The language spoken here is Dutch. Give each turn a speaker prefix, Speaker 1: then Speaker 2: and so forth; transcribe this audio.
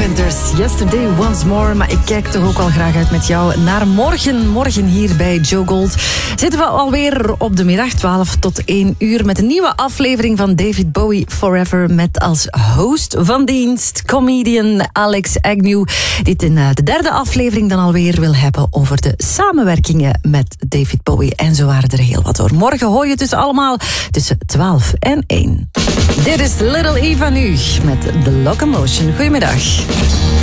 Speaker 1: Carpenters, Yesterday Once More. Maar ik kijk toch ook al graag uit met jou naar morgen. Morgen hier bij Joe Gold zitten we alweer op de middag, 12 tot 1 uur... met een nieuwe aflevering van David Bowie Forever... met als host van dienst comedian Alex Agnew... dit in de derde aflevering dan alweer wil hebben... over de samenwerkingen met David Bowie. En zo waren er heel wat hoor. Morgen hoor je dus allemaal tussen 12 en 1. Dit is Little Eva nu met The Locomotion. Goedemiddag.